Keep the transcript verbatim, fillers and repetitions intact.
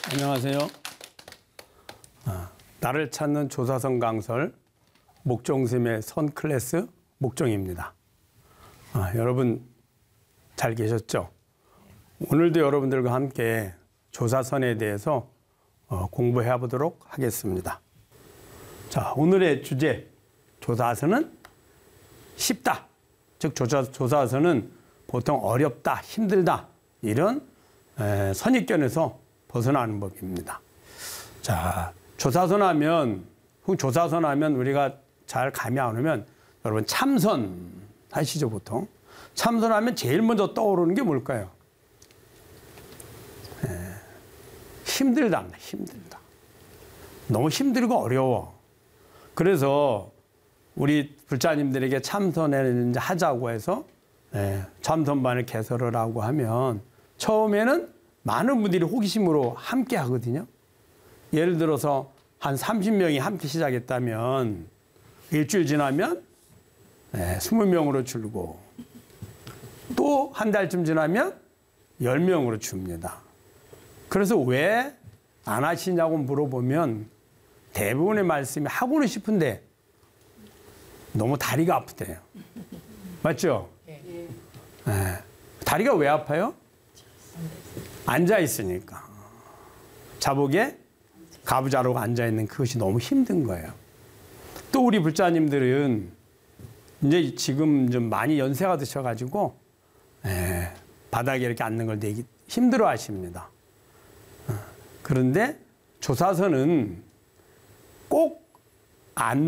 안녕하세요. 아, 나를 찾는 조사선 강설 목종스님의 선 클래스 목종입니다. 아, 여러분 잘 계셨죠? 오늘도 여러분들과 함께 조사선에 대해서 어, 공부해 보도록 하겠습니다. 자, 오늘의 주제 조사선은 쉽다. 즉 조사, 조사선은 보통 어렵다, 힘들다 이런 에, 선입견에서 벗어나는 법입니다. 자, 조사선 하면 조사선 하면 우리가 잘 감이 안 오면 여러분 참선 하시죠 보통. 참선하면 제일 먼저 떠오르는 게 뭘까요? 에, 힘들답니다. 힘들다. 너무 힘들고 어려워. 그래서 우리 불자님들에게 참선을 이제 하자고 해서 예, 참선반을 개설을 하고 하면 처음에는 많은 분들이 호기심으로 함께 하거든요. 예를 들어서 한 삼십 명이 함께 시작했다면 일주일 지나면 예, 이십 명으로 줄고 또 한 달쯤 지나면 십 명으로 줍니다. 그래서 왜 안 하시냐고 물어보면 대부분의 말씀이 하고는 싶은데 너무 다리가 아프대요. 맞죠? 예. 네. 다리가 왜 아파요? 앉아 있으니까. 자복에 가부좌로가 앉아 있는 그것이 너무 힘든 거예요. 또 우리 불자님들은 이제 지금 좀 많이 연세가 드셔가지고 예, 바닥에 이렇게 앉는 걸 되게 힘들어 하십니다. 그런데 조사선은 꼭 앉는